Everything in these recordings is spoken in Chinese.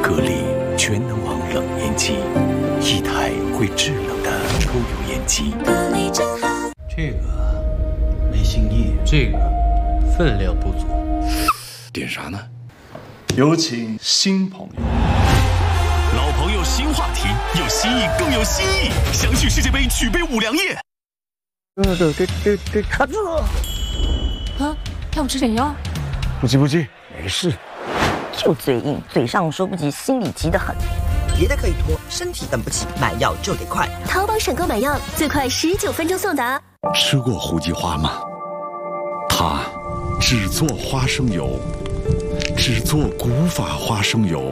格力全能王冷烟机，一台会制冷的抽油烟机。 格力真好。 这个没新意，这个分量不足。 点啥呢？ 有请新朋友。 老朋友新话题，有新意更有新意。相续世界杯举杯五粮液。 卡住了！ 啊，要我吃点药？ 不急，没事。 就嘴硬，嘴上说不急，心里急得很。 别的可以拖，身体等不起，买药就得快。 淘宝省购买药，最快19分钟送达。 吃过胡记花吗？它只做花生油，只做古法花生油。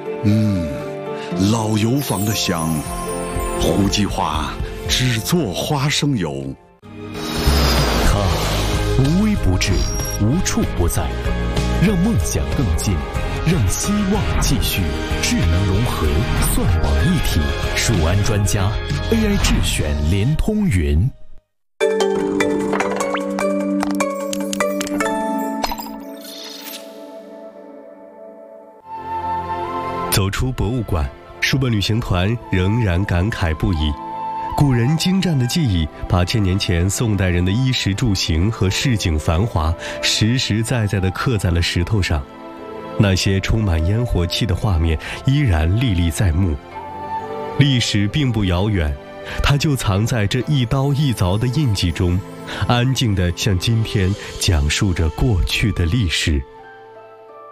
老油坊的香，胡记花只做花生油。 它无微不至，无处不在，让梦想更近，让希望继续。智能融合，算网一体，数安专家 AI 智选联通云。 走出博物馆，书本旅行团仍然感慨不已。古人精湛的技艺，把千年前宋代人的衣食住行和市井繁华，实实在在地刻在了石头上。那些充满烟火气的画面，依然历历在目。历史并不遥远，它就藏在这一刀一凿的印记中，安静地向今天讲述着过去的历史。